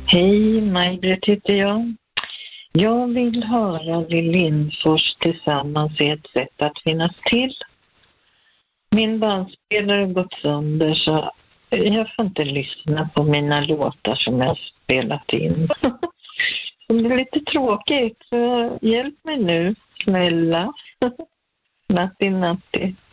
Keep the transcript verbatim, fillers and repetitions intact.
Hej, Maj-Britt heter jag. Jag vill höra Lill Lindfors Tillsammans är ett sätt att finnas till. Min bandspelare har gått sönder så jag får inte lyssna på mina låtar som jag har spelat in. Det är lite tråkigt, så hjälp mig nu, snälla. Natti, natti.